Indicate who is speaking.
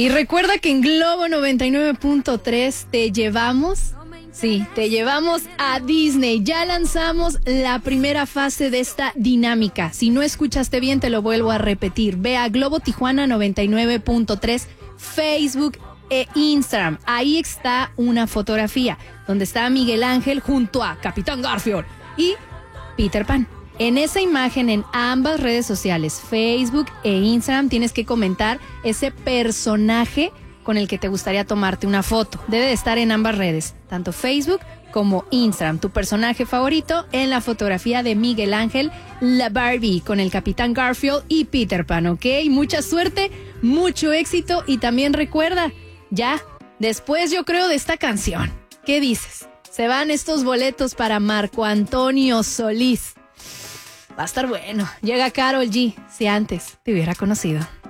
Speaker 1: Y recuerda que en Globo 99.3 te llevamos a Disney. Ya lanzamos la primera fase de esta dinámica. Si no escuchaste bien, te lo vuelvo a repetir. Ve a Globo Tijuana 99.3, Facebook e Instagram. Ahí está una fotografía donde está Miguel Ángel junto a Capitán Garfield y Peter Pan. En esa imagen, en ambas redes sociales, Facebook e Instagram, tienes que comentar ese personaje con el que te gustaría tomarte una foto. Debe de estar en ambas redes, tanto Facebook como Instagram. Tu personaje favorito en la fotografía de Miguel Ángel, la Barbie, con el Capitán Garfield y Peter Pan, ¿ok? Mucha suerte, mucho éxito y también recuerda, ya, después yo creo de esta canción, ¿qué dices? Se van estos boletos para Marco Antonio Solís. Va a estar bueno. Llega Karol G, si antes te hubiera conocido.